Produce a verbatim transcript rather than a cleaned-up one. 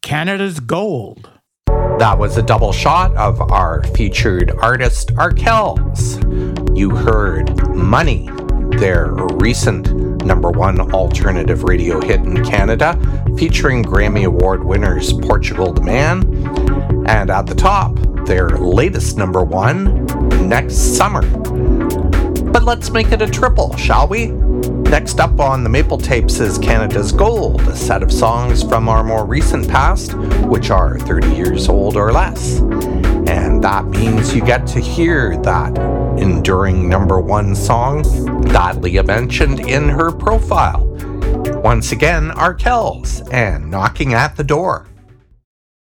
Canada's Gold. That was a double shot of our featured artist, Arkells. You heard Money, their recent number one alternative radio hit in Canada, featuring Grammy Award winners Portugal the Man. And at the top, their latest number one, Next Summer. But let's make it a triple, shall we? Next up on the Maple Tapes is Canada's Gold, a set of songs from our more recent past, which are thirty years old or less. And that means you get to hear that enduring number one song that Leah mentioned in her profile. Once again, Arkells and Knocking at the Door.